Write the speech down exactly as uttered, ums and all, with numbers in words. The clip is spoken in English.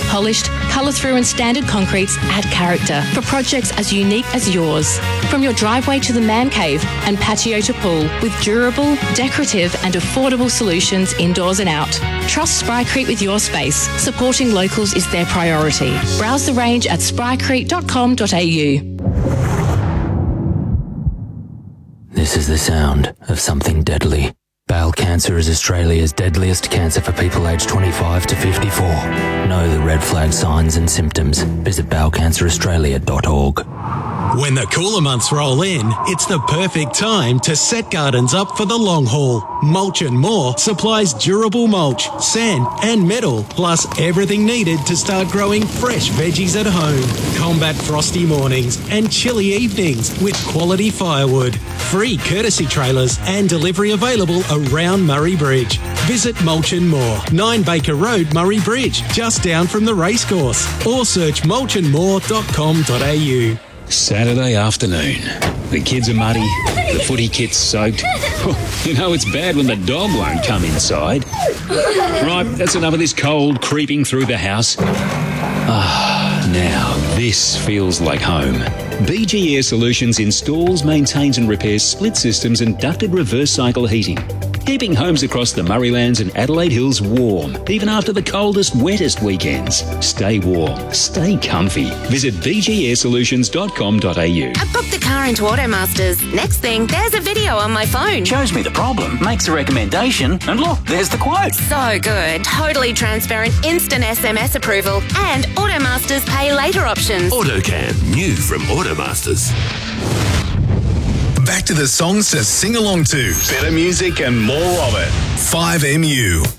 Polished, colour-through and standard concretes add character for projects as unique as yours. From your driveway to the man cave and patio to pool, with durable, decorative and affordable solutions indoors and out. Trust Sprycrete with your space. Supporting locals is their priority. Browse the range at sprycrete dot com dot a u. This is the sound of something deadly. Bowel cancer is Australia's deadliest cancer for people aged twenty-five to fifty-four. Know the red flag signs and symptoms. Visit bowel cancer australia dot org. When the cooler months roll in, it's the perfect time to set gardens up for the long haul. Mulch and More supplies durable mulch, sand and metal, plus everything needed to start growing fresh veggies at home. Combat frosty mornings and chilly evenings with quality firewood. Free courtesy trailers and delivery available around Murray Bridge. Visit Mulch and More, nine Baker Road, Murray Bridge, just down from the racecourse, or search mulch and more dot com dot a u. Saturday afternoon. The kids are muddy, the footy kit's soaked. You know it's bad when the dog won't come inside. Right, that's enough of this cold creeping through the house. Ah, now this feels like home. B G Air Solutions installs, maintains and repairs split systems and ducted reverse cycle heating, keeping homes across the Murraylands and Adelaide Hills warm, even after the coldest, wettest weekends. Stay warm, stay comfy. Visit b g air solutions dot com dot a u. I booked the car into Automasters. Next thing, there's a video on my phone. Shows me the problem, makes a recommendation, and look, there's the quote. So good. Totally transparent, instant S M S approval, and Automasters pay later options. AutoCam, new from Automasters. Back to the songs to sing along to. Better music and more of it. five M U.